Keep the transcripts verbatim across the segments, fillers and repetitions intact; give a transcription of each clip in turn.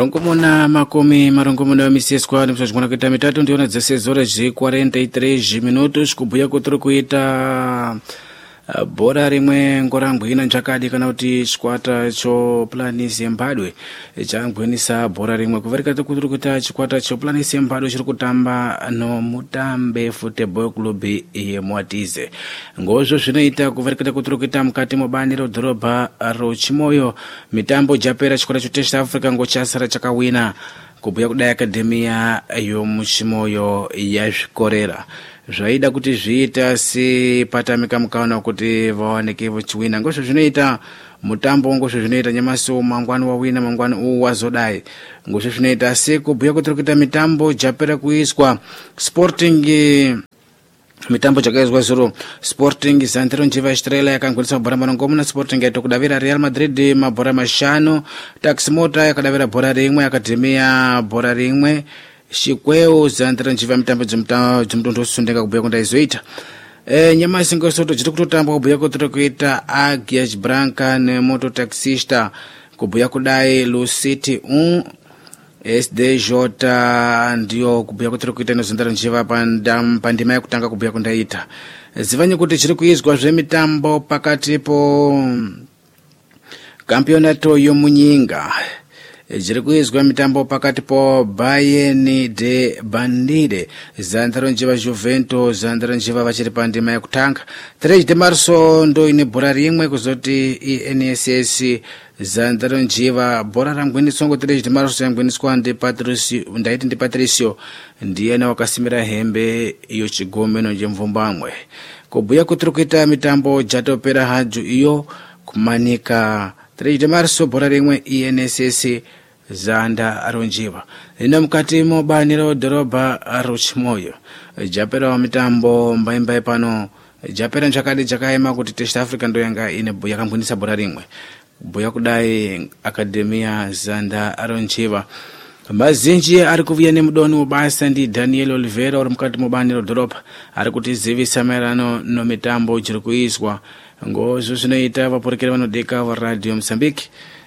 Marongomona makumi marongomona miseswa nimsajwana kita mitatu ndiona zese zora zi quarenta e três minutos kubuya kuturu kuita uh, bora rimwe ngorangwina njakadi kana kuti chikwata cho Planis Zimbabwe changwinisa bora rimwe kuvereka kuturu kuita chikwata cho Planis Zimbabwe chiri kutamba no Mutambe Football Club ye Mwatize ngozvo zvinoita kuvereka kuturu kuita mukati mobani rodhorobha ro Chimoyo mitambo japera chikwata cho Test Africa ngochasara chakawina kubuya kudai akademia yo muchimoyo yazvikorera zvaida kuti zviita si patamika mukaona kuti vaoneke vachiwina ngozvo zvinoita mutambo ngozvo zvinoita nyamaso mangwani wawina mangwani u wazodai ngozvo zvinoita si kubuya kuti kuita mitambo japera kuiswa Sporting mitambo chakaizwa zuro Sporting Santero Njiva Estrela yakangwinisa mabhora marongomuna Sporting yaito kudavira Real Madrid mabhora mashanu Taximota yakadavira bhora rimwe Academia bhora rimwe Chikweu Santero Njiva mitambo dzimtondo sundeka kubuya kunda izoita e nyamasi ngosoto chiri kutotamba kubuya kuti kuita Águias Branca nemoto taxista kubuya kudai Lucity um S D J ndio kubuya kuti kuita nozondara njiva pandam pandima yakutanga kubuya kundaita zivanye kuti chiri kuizwa zvemitambo pakati po campeonato yomunyinga chiri kuizwa mitambo pakati po Bayern de Bandire Zandaro njiva Juventus Zandaro njiva vachiri pandima yakutanga três de março ndo ine bhora rimwe kuzoti I N S S Zandaro njiva bhora rangwiniswa ngo três de março yangwiniswa ndi Patricio ndaiti ndi Patricio ndiye na wakasimira hembe iyo chigomeno njemvumbamwe kubuya kuti kuita mitambo jatopera haju iyo kumanika três de março bhora rimwe I N S S Zanda aronjiva ina mukati mobani ro doroba ro Chimoyo japera wa mitambo mbaimbai pano japera njakadi jakaema kuti Test Africa ndo yanga ine yakambunisa bhora rimwe buya kudai Academia Zanda aronjiva mazinji ari kuvuya nemudoni mubasa ndi Daniel Oliveira uri mukati mobani ro doroba ari kuti zivisa maerano no mitambo chiri kuizwa ngozvo zvinoita vaporekera vanodeka va Radio Mozambique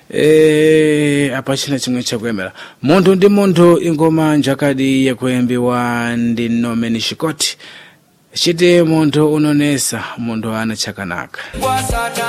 eh apachina chimwe chakuemera muntu ndi muntu ingoma njakadi yekuembiwa ndi Nomeni Shikoti chite muntu unonesa muntu ana chakanaka.